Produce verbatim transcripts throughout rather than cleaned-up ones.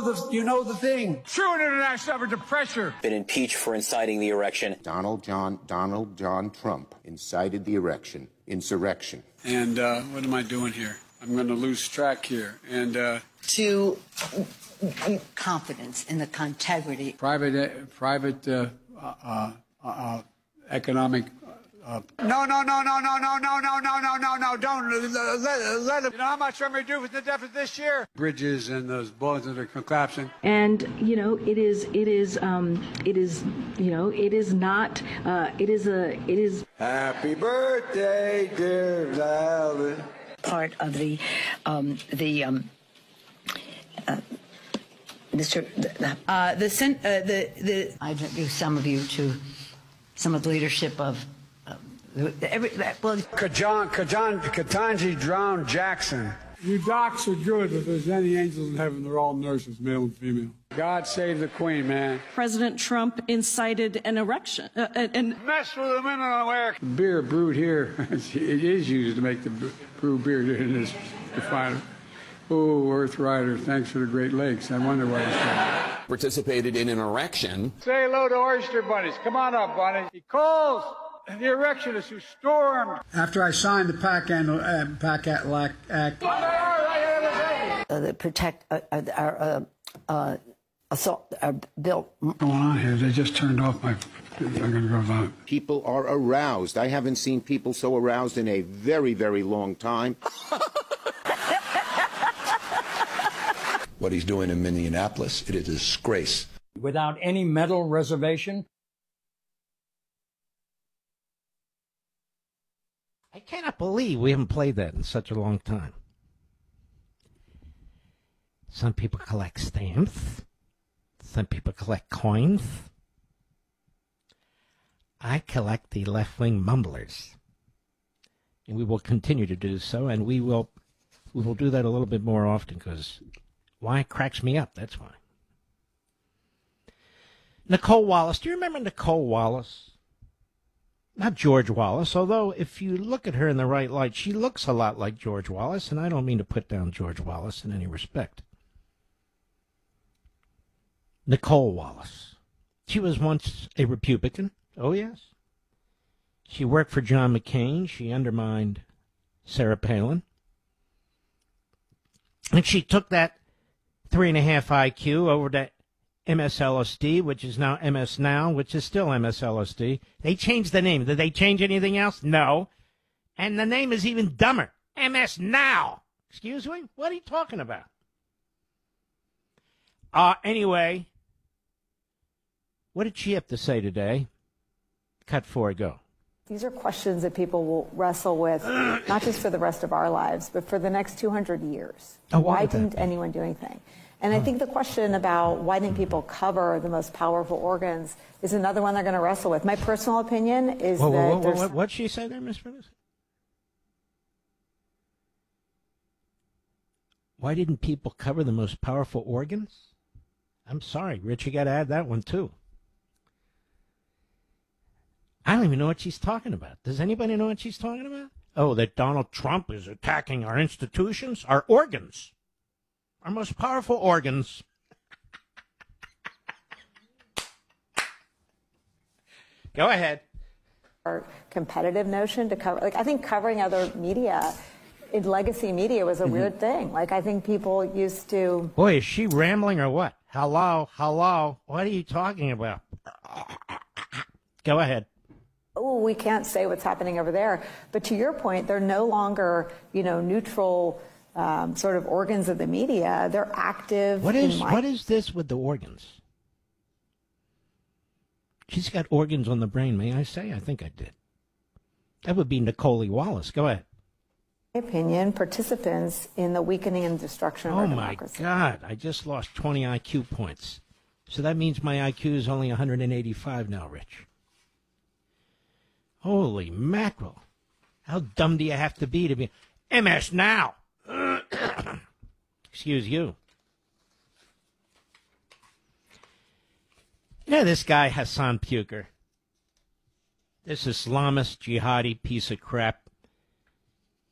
the you know the thing. True international effort to pressure. Been impeached for inciting the erection. Donald John Donald John Trump incited the erection, insurrection. And uh, what am I doing here? I'm going to lose track here. And uh, to confidence in the integrity. Private, uh, private, uh, uh, uh, economic. Uh, no, no, no, no, no, no, no, no, no, no, no, no, don't let, let, let it. You know how much I'm going to do with the deficit this year? Bridges and those bullets that are collapsing. And, you know, it is, it is, um, it is, you know, it is not, uh, it is a, it is. Happy birthday, dear Valerie. Part of the, um, the, um, uh, Mister The, uh, the, uh, the, the, I introduce some of you to some of the leadership of, uh, every, well, Kajan, Kajan, Katanji drowned Jackson. You docs are good. If there's any angels in heaven, they're all nurses, male and female. God save the queen, man. President Trump incited an erection, uh, and mess with the women in America. Beer brewed here, it is used to make the brew beer in this refinery. Oh, Earth Rider, thanks for the Great Lakes. I wonder why he's saying. Participated in an erection. Say hello to Oyster Bunnies. Come on up, Bunny. He calls the erectionists who stormed. After I signed the PAC uh, PAC Act. Uh, the protect uh, uh, our uh, uh, assault, our bill. What's going on here? They just turned off my. I'm going to go vote. People are aroused. I haven't seen people so aroused in a very, very long time. What he's doing in Minneapolis, it is a disgrace. Without any mental reservation. I cannot believe we haven't played that in such a long time. Some people collect stamps. Some people collect coins. I collect the left-wing mumblers. And we will continue to do so, and we will we will do that a little bit more often, because why? It cracks me up, that's why. Nicole Wallace. Do you remember Nicole Wallace? Not George Wallace, although if you look at her in the right light, she looks a lot like George Wallace, and I don't mean to put down George Wallace in any respect. Nicole Wallace. She was once a Republican. Oh, yes. She worked for John McCain. She undermined Sarah Palin. And she took that three and a half I Q over to M S L S D, which is now M S Now, which is still M S L S D. They changed the name. Did they change anything else? No. And the name is even dumber. M S Now. Excuse me? What are you talking about? Uh, anyway, what did she have to say today? Cut four, go. These are questions that people will wrestle with, not just for the rest of our lives, but for the next two hundred years. Oh, why didn't anyone do anything? And I think the question about why didn't people cover the most powerful organs is another one they're going to wrestle with. My personal opinion is whoa, that whoa, whoa, there's... What, what'd she say there, Miss Prentice? Why didn't people cover the most powerful organs? I'm sorry, Rich, you got to add that one, too. I don't even know what she's talking about. Does anybody know what she's talking about? Oh, that Donald Trump is attacking our institutions, our organs. Our most powerful organs. Go ahead. Our competitive notion to cover, like, I think covering other media, in legacy media, was a mm-hmm. weird thing. Like, I think people used to. Boy, is she rambling or what? Hello, hello. What are you talking about? Go ahead. Oh, we can't say what's happening over there. But to your point, they're no longer, you know, neutral. Um, sort of organs of the media. They're active. What is in my- what is this with the organs? She's got organs on the brain, may I say? I think I did. That would be Nicole Wallace. Go ahead. In my opinion, participants in the weakening and destruction of oh our my democracy. God, I just lost twenty I Q points. So that means my I Q is only one hundred eighty-five now, Rich. Holy mackerel. How dumb do you have to be to be M S Now? Excuse you. You know this guy, Hassan Puker, this Islamist jihadi piece of crap,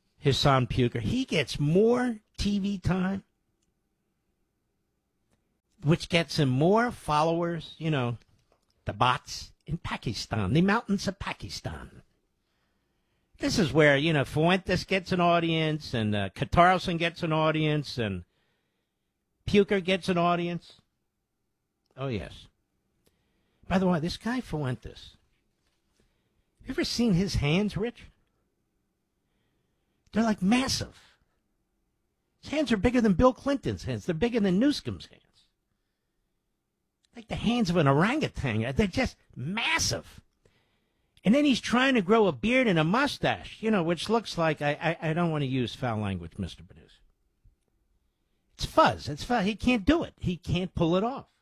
Hassan Puker, he gets more T V time which gets him more followers, you know, the bots in Pakistan, the mountains of Pakistan. This is where, you know, Fuentes gets an audience, and uh, Katarlson gets an audience, and Puker gets an audience. Oh, yes. By the way, this guy Fuentes, have you ever seen his hands, Rich? They're like massive. His hands are bigger than Bill Clinton's hands. They're bigger than Newsom's hands. Like the hands of an orangutan. They're just massive. And then he's trying to grow a beard and a mustache, you know, which looks like, I, I, I don't want to use foul language, Mister Producer. It's fuzz. It's fuzz. He can't do it. He can't pull it off.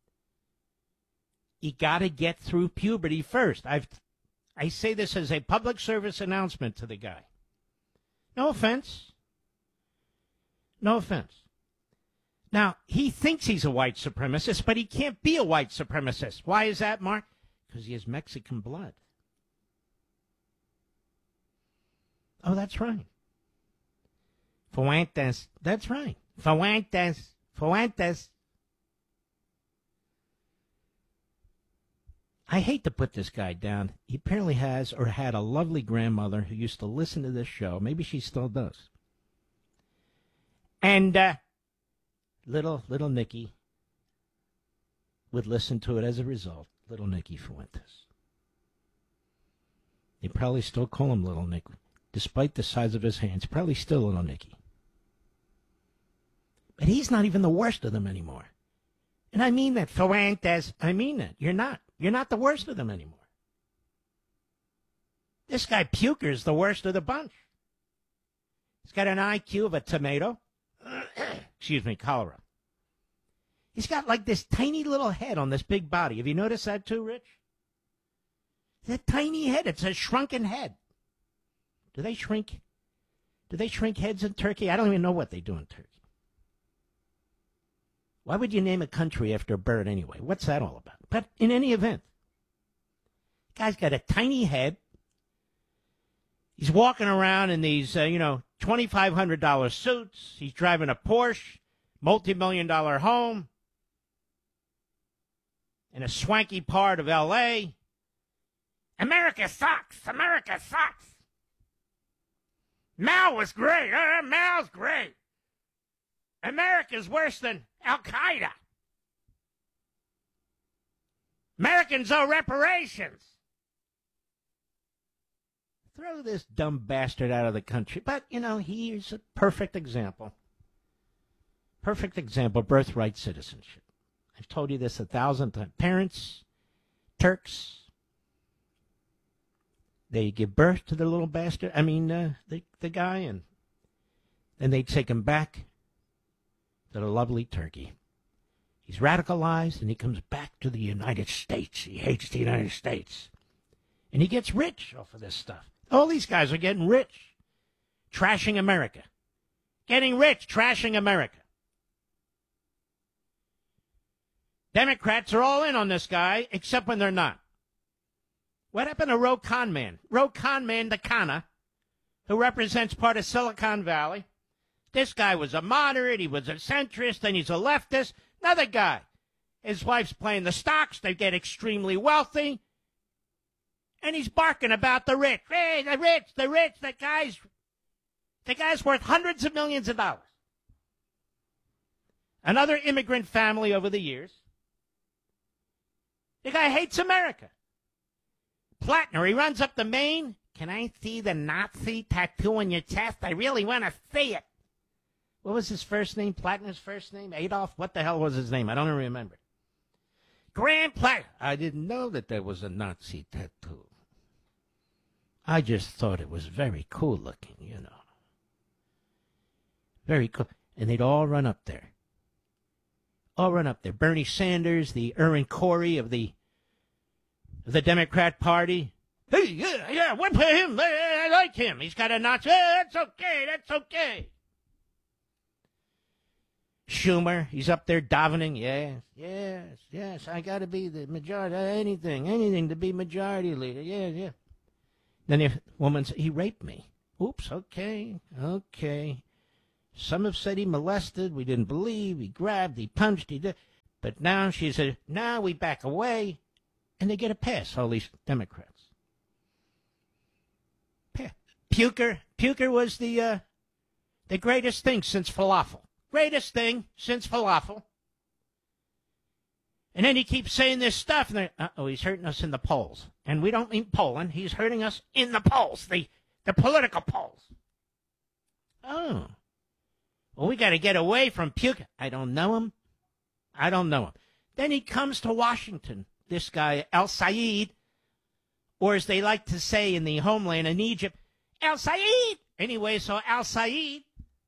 You got to get through puberty first. I've, I say this as a public service announcement to the guy. No offense. No offense. Now, he thinks he's a white supremacist, but he can't be a white supremacist. Why is that, Mark? Because he has Mexican blood. Oh, that's right. Fuentes. That's right. Fuentes. Fuentes. I hate to put this guy down. He apparently has or had a lovely grandmother who used to listen to this show. Maybe she still does. And uh, little, little Nikki would listen to it as a result. Little Nicky Fuentes. They probably still call him Little Nick. Despite the size of his hands, probably still Little Nicky. But he's not even the worst of them anymore. And I mean that, Fuentes. I mean that. You're not. You're not the worst of them anymore. This guy Puker is the worst of the bunch. He's got an I Q of a tomato. Excuse me, cholera. He's got like this tiny little head on this big body. Have you noticed that too, Rich? That tiny head. It's a shrunken head. Do they shrink? Do they shrink heads in Turkey? I don't even know what they do in Turkey. Why would you name a country after a bird anyway? What's that all about? But in any event, guy's got a tiny head. He's walking around in these, uh, you know, twenty-five hundred dollars suits. He's driving a Porsche, multi-million dollar home in a swanky part of L A. America sucks. America sucks. Mao was great. Uh, Mao's great. America's worse than Al-Qaeda. Americans owe reparations. Throw this dumb bastard out of the country. But, you know, he's a perfect example. Perfect example, birthright citizenship. I've told you this a thousand times. Parents, Turks, they give birth to the little bastard, I mean, uh, the, the guy, and then they take him back to the lovely Turkey. He's radicalized, and he comes back to the United States. He hates the United States. And he gets rich off of this stuff. All these guys are getting rich, trashing America. Getting rich, trashing America. Democrats are all in on this guy, except when they're not. What happened to Ro Khanman? Ro Khanman, the Kana, who represents part of Silicon Valley. This guy was a moderate, he was a centrist, then he's a leftist. Another guy. His wife's playing the stocks, they get extremely wealthy. And he's barking about the rich. Hey, the rich, the rich, the guy's, the guy's worth hundreds of millions of dollars. Another immigrant family over the years. The guy hates America. Plattner, he runs up the Main. Can I see the Nazi tattoo on your chest? I really want to see it. What was his first name? Plattner's first name? Adolf? What the hell was his name? I don't even remember. Grand Plattner. I didn't know that there was a Nazi tattoo. I just thought it was very cool looking, you know. Very cool. And they'd all run up there. All run up there. Bernie Sanders, the Aaron Corey of the of the Democrat Party. Hey, yeah, yeah, what for him? I, I like him. He's got a Nazi. Hey, that's okay, that's okay. Schumer, he's up there davening. Yes, yes, yes, I got to be the majority. Anything, anything to be majority leader. Yeah, yeah. Then the woman said, he raped me. Oops, okay, okay. Some have said he molested. We didn't believe. He grabbed, he punched, he did. But now she said, now we back away, and they get a pass, all these Democrats. Puker, Puker was the uh, the greatest thing since falafel. Greatest thing since falafel. And then he keeps saying this stuff, and uh-oh, he's hurting us in the polls. And we don't mean Poland. He's hurting us in the polls, the, the political polls. Oh. Well, we got to get away from Puker. I don't know him. I don't know him. Then he comes to Washington, this guy, El-Sayed, or as they like to say in the homeland in Egypt, El-Sayed. Anyway, so El-Sayed,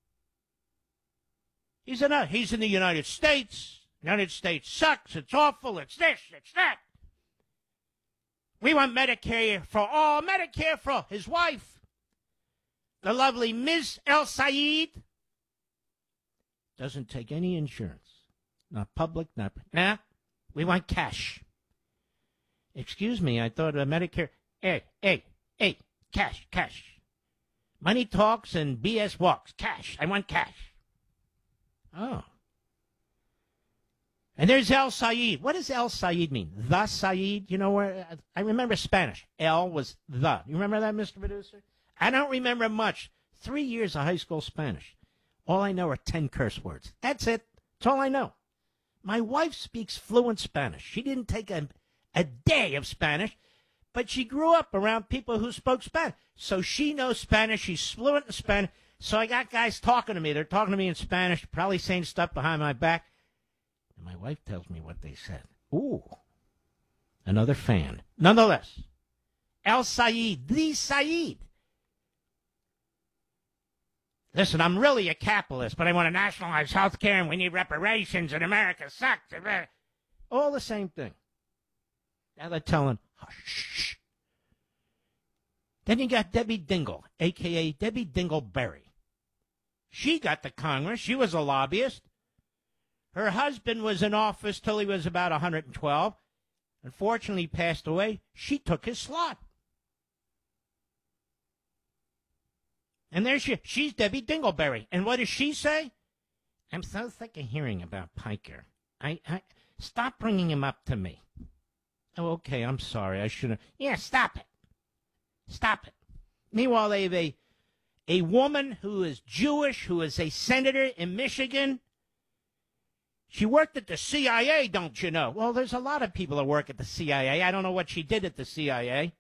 he's in, a, he's in the United States. United States sucks. It's awful. It's this. It's that. We want Medicare for all. Medicare for all. His wife, the lovely Miz El-Sayed, doesn't take any insurance. Not public, not... Nah, we want cash. Excuse me, I thought uh, Medicare... Hey, hey, hey, cash, cash. Money talks and B S walks. Cash. I want cash. Oh. And there's El-Sayed. What does El-Sayed mean? The Sayed? You know where? I remember Spanish. El was the. You remember that, Mister Producer? I don't remember much. Three years of high school Spanish. All I know are ten curse words. That's it. That's all I know. My wife speaks fluent Spanish. She didn't take a, a day of Spanish, but she grew up around people who spoke Spanish. So she knows Spanish. She's fluent in Spanish. So I got guys talking to me. They're talking to me in Spanish, probably saying stuff behind my back. And my wife tells me what they said. Ooh, another fan. Nonetheless, El-Sayed, the Sayed. Listen, I'm really a capitalist, but I want to nationalize health care and we need reparations and America sucks. All the same thing. Now they're telling, hush. Then you got Debbie Dingell, a k a. Debbie Dingell-Berry. She got to Congress. She was a lobbyist. Her husband was in office till he was about one hundred twelve. Unfortunately, he passed away. She took his slot. And there she she's Debbie Dingell-Berry. And what does she say? I'm so sick of hearing about Piker. I, I stop bringing him up to me. Oh, okay, I'm sorry. I shouldn't. Yeah, stop it. Stop it. Meanwhile, they have a, a woman who is Jewish, who is a senator in Michigan. She worked at the C I A, don't you know? Well, there's a lot of people that work at the C I A. I don't know what she did at the C I A.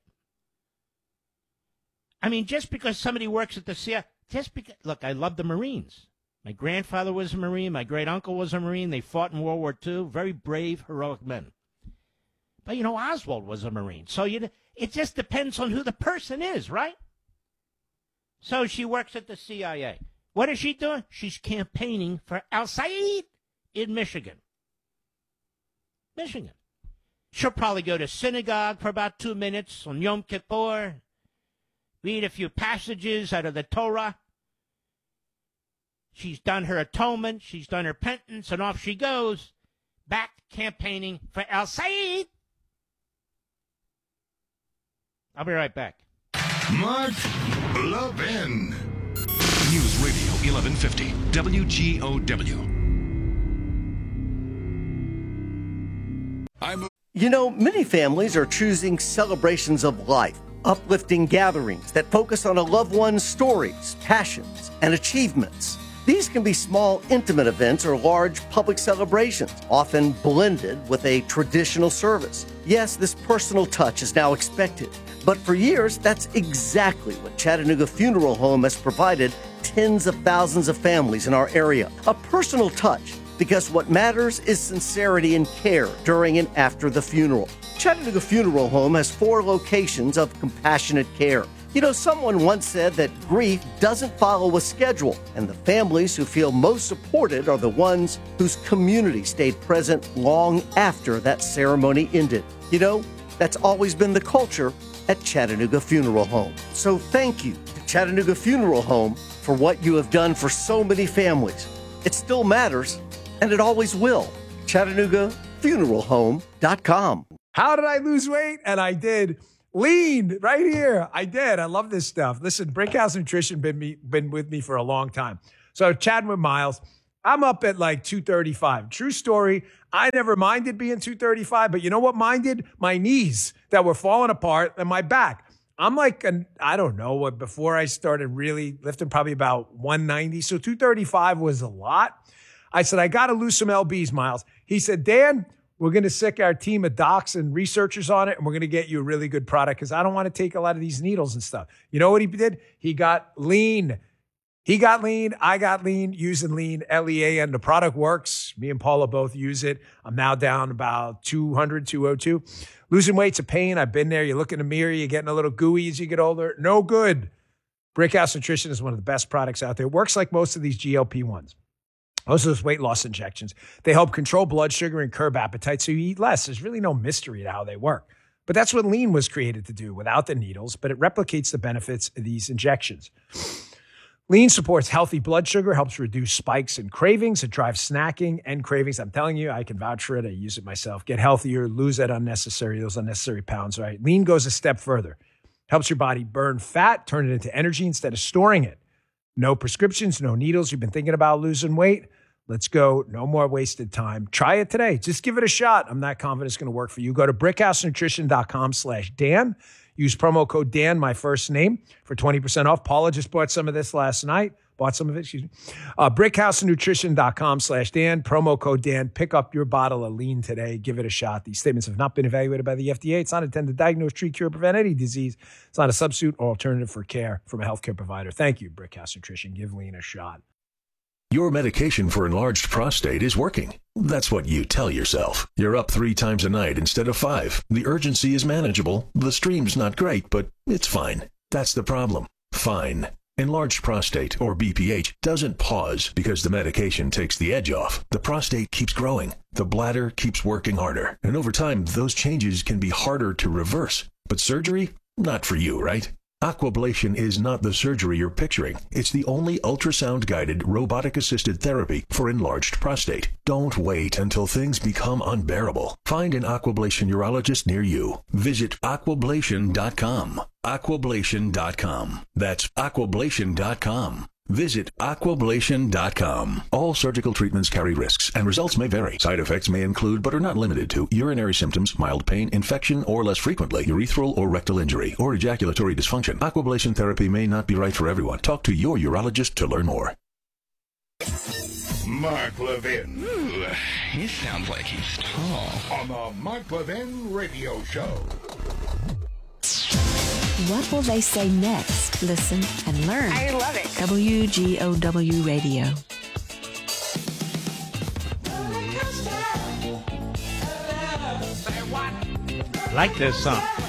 I mean, just because somebody works at the C I A, just because, look, I love the Marines. My grandfather was a Marine. My great-uncle was a Marine. They fought in World War Two. Very brave, heroic men. But, you know, Oswald was a Marine. So you, it just depends on who the person is, right? So she works at the C I A. What is she doing? She's campaigning for El-Sayed in Michigan. Michigan. She'll probably go to synagogue for about two minutes on Yom Kippur, read a few passages out of the Torah. She's done her atonement. She's done her penance, and off she goes, back campaigning for El-Sayed. I'll be right back. Mark Levin. News Radio eleven fifty, W G O W. I'm You know, many families are choosing celebrations of life, uplifting gatherings that focus on a loved one's stories, passions, and achievements. These can be small, intimate events or large public celebrations, often blended with a traditional service. Yes, this personal touch is now expected, but for years, that's exactly what Chattanooga Funeral Home has provided tens of thousands of families in our area. A personal touch, because what matters is sincerity and care during and after the funeral. Chattanooga Funeral Home has four locations of compassionate care. You know, someone once said that grief doesn't follow a schedule, and the families who feel most supported are the ones whose community stayed present long after that ceremony ended. You know, that's always been the culture at Chattanooga Funeral Home. So thank you to Chattanooga Funeral Home for what you have done for so many families. It still matters, and it always will. Chattanooga Funeral Home dot com. How did I lose weight? And I did. Lean right here. I did. I love this stuff. Listen, Brickhouse Nutrition been me been with me for a long time. So chatting with Miles, I'm up at like two thirty-five. True story. I never minded being two thirty-five, but you know what minded? My knees that were falling apart and my back. I'm like, an, I don't know, what before I started really lifting, probably about one ninety. So two thirty-five was a lot. I said, I got to lose some L Bs, Miles. He said, Dan, we're going to sick our team of docs and researchers on it, and we're going to get you a really good product because I don't want to take a lot of these needles and stuff. You know what he did? He got lean. He got lean. I got lean using lean, L E A N. The product works. Me and Paula both use it. I'm now down about two hundred, two oh two. Losing weight's a pain. I've been there. You look in the mirror, you're getting a little gooey as you get older. No good. Brickhouse Nutrition is one of the best products out there. It works like most of these G L P ones. Most of those weight loss injections. They help control blood sugar and curb appetite so you eat less. There's really no mystery to how they work. But that's what lean was created to do without the needles, but it replicates the benefits of these injections. Lean supports healthy blood sugar, helps reduce spikes and cravings. It drives snacking and cravings. I'm telling you, I can vouch for it. I use it myself. Get healthier, lose that unnecessary, those unnecessary pounds, right? Lean goes a step further. Helps your body burn fat, turn it into energy instead of storing it. No prescriptions, no needles. You've been thinking about losing weight? Let's go. No more wasted time. Try it today. Just give it a shot. I'm not confident it's going to work for you. Go to brickhousenutrition.com slash Dan. Use promo code Dan, my first name, for twenty percent off. Paula just bought some of this last night. Bought some of it, excuse me. Uh, brickhousenutrition.com slash Dan. Promo code Dan. Pick up your bottle of lean today. Give it a shot. These statements have not been evaluated by the F D A. It's not intended to diagnose, treat, cure, prevent any disease. It's not a substitute or alternative for care from a healthcare provider. Thank you, Brickhouse Nutrition. Give lean a shot. Your medication for enlarged prostate is working. That's what you tell yourself. You're up three times a night instead of five. The urgency is manageable. The stream's not great, but it's fine. That's the problem. Fine. Enlarged prostate, or B P H, doesn't pause because the medication takes the edge off. The prostate keeps growing. The bladder keeps working harder. And over time, those changes can be harder to reverse. But surgery? Not for you, right? Aquablation is not the surgery you're picturing. It's the only ultrasound-guided, robotic-assisted therapy for enlarged prostate. Don't wait until things become unbearable. Find an Aquablation urologist near you. Visit aquablation dot com. aquablation dot com. That's aquablation dot com. Visit aquablation dot com. All surgical treatments carry risks, and results may vary. Side effects may include, but are not limited to, urinary symptoms, mild pain, infection, or less frequently, urethral or rectal injury, or ejaculatory dysfunction. Aquablation therapy may not be right for everyone. Talk to your urologist to learn more. Mark Levin. Ooh, he sounds like he's tall. On the Mark Levin Radio Show. What will they say next? Listen and learn. I love it. W G O W Radio. Like this song.